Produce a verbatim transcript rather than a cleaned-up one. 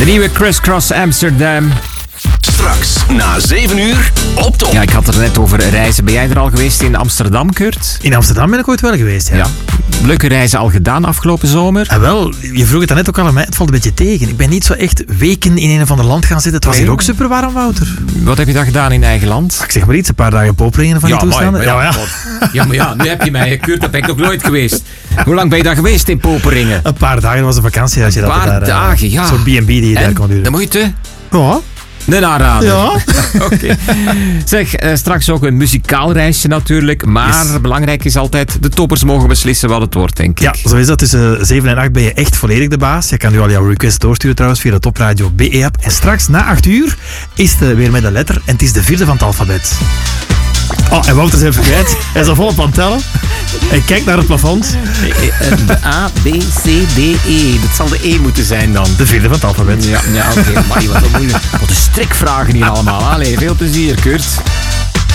De nieuwe Criss Cross Amsterdam. Straks na zeven uur op top. Ja, ik had het er net over reizen. Ben jij er al geweest in Amsterdam, Kurt? In Amsterdam ben ik ooit wel geweest, ja. Ja. Leuke reizen al gedaan afgelopen zomer? En wel, je vroeg het daarnet ook al aan mij, het valt een beetje tegen. Ik ben niet zo echt weken in een of ander land gaan zitten. Het was Nee. hier ook super warm, Wouter. Wat heb je dan gedaan in eigen land? Ik zeg maar iets, een paar dagen popringen van die toestanden. maar ja, ja, maar ja, nu heb je mij, Kurt, dat ben ik nog nooit geweest. Hoe lang ben je dan geweest in Poperingen? Een paar dagen was een vakantiehuisje. Een dat paar je daar, uh, dagen, ja. Een soort B en B die je daar En kon doen. de moeite? Ja. Een aanrader. Ja. Oké. Zeg, eh, straks ook een muzikaal reisje natuurlijk. Maar Yes. belangrijk is altijd, de toppers mogen beslissen wat het wordt, denk ik. Ja, zo is dat. Tussen zeven en acht ben je echt volledig de baas. Je kan nu al jouw request doorsturen trouwens via de Topradio B E-app. En straks na acht uur is het weer met een letter. En het is de vierde van het alfabet. Oh, en Wouter is even kwijt. Hij is al volop aan het tellen. Hij kijkt naar het plafond. De A, B, C, D, E. Dat zal de E moeten zijn dan. De vierde van het alfabet. Ja, ja oké. Okay. Maar wat een moeilijk. Wat een strikvragen hier allemaal. Allee, veel plezier, Kurt.